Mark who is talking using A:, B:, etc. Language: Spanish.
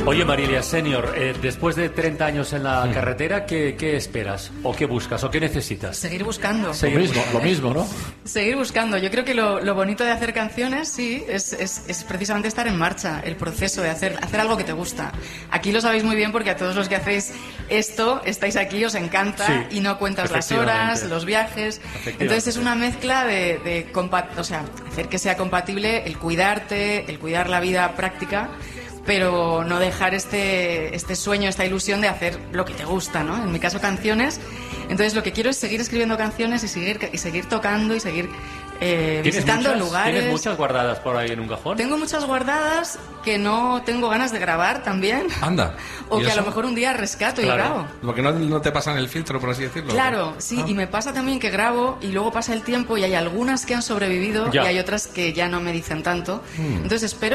A: Oye, Marilia Senior, después de 30 años en la carretera, ¿qué esperas? ¿O qué buscas? ¿O qué necesitas?
B: Seguir buscando.
C: Lo mismo, ¿no?
B: Seguir buscando. Yo creo que lo bonito de hacer canciones, sí, es precisamente estar en marcha, el proceso de hacer algo que te gusta. Aquí lo sabéis muy bien porque a todos los que hacéis esto, estáis aquí, os encanta,
A: sí,
B: y no cuentas las horas, los viajes. Entonces es una mezcla de hacer que sea compatible el cuidarte, el cuidar la vida práctica, pero no dejar este sueño, esta ilusión de hacer lo que te gusta, ¿no? En mi caso, canciones. Entonces lo que quiero es seguir escribiendo canciones y seguir tocando y seguir visitando lugares.
A: ¿Tienes muchas guardadas por ahí en un cajón?
B: Tengo muchas guardadas que no tengo ganas de grabar también.
D: Anda.
B: O que a lo mejor un día rescato y grabo.
D: Porque no te pasan el filtro, por así decirlo.
B: Claro, sí. Y me pasa también que grabo y luego pasa el tiempo y hay algunas que han sobrevivido y hay otras que ya no me dicen tanto. Entonces espero